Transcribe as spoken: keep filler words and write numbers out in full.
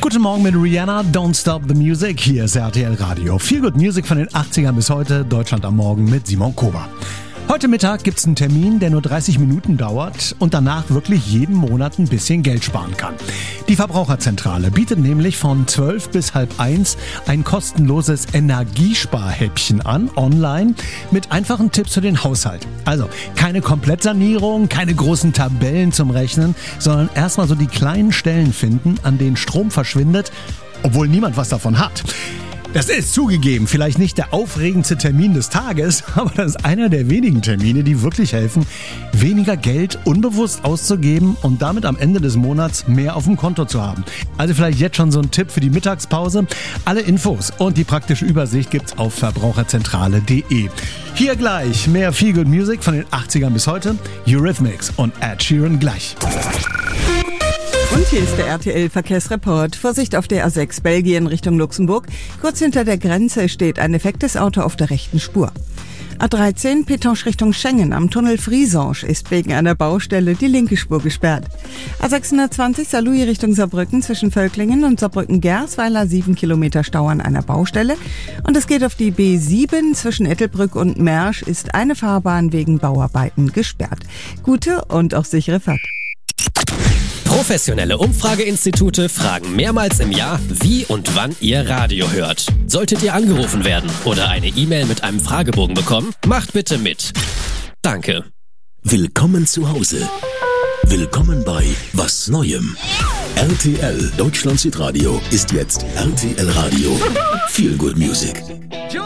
Guten Morgen mit Rihanna, Don't Stop the Music. Hier ist R T L Radio. Viel Good Music von den achtzigern bis heute. Deutschland am Morgen mit Simon Kober. Heute Mittag gibt's einen Termin, der nur dreißig Minuten dauert und danach wirklich jeden Monat ein bisschen Geld sparen kann. Die Verbraucherzentrale bietet nämlich von zwölf bis halb eins ein kostenloses Energiesparhäppchen an, online, mit einfachen Tipps für den Haushalt. Also keine Komplettsanierung, keine großen Tabellen zum Rechnen, sondern erstmal so die kleinen Stellen finden, an denen Strom verschwindet, obwohl niemand was davon hat. Das ist zugegeben vielleicht nicht der aufregendste Termin des Tages, aber das ist einer der wenigen Termine, die wirklich helfen, weniger Geld unbewusst auszugeben und damit am Ende des Monats mehr auf dem Konto zu haben. Also vielleicht jetzt schon so ein Tipp für die Mittagspause. Alle Infos und die praktische Übersicht gibt's auf verbraucherzentrale punkt de. Hier gleich mehr Feel Good Music von den achtzigern bis heute. Eurythmics und Ed Sheeran gleich. Und hier ist der R T L-Verkehrsreport. Vorsicht auf der A sechs Belgien Richtung Luxemburg. Kurz hinter der Grenze steht ein defektes Auto auf der rechten Spur. A dreizehn Pétange Richtung Schengen am Tunnel Friesange ist wegen einer Baustelle die linke Spur gesperrt. A sechshundertzwanzig Saarlouis Richtung Saarbrücken zwischen Völklingen und Saarbrücken-Gersweiler sieben Kilometer Stau an einer Baustelle. Und es geht auf die B sieben zwischen Ettelbrück und Mersch ist eine Fahrbahn wegen Bauarbeiten gesperrt. Gute und auch sichere Fahrt. Professionelle Umfrageinstitute fragen mehrmals im Jahr, wie und wann ihr Radio hört. Solltet ihr angerufen werden oder eine E-Mail mit einem Fragebogen bekommen, macht bitte mit. Danke. Willkommen zu Hause. Willkommen bei Was Neuem. R T L Deutschland Südradio ist jetzt R T L Radio. Feel Good Music.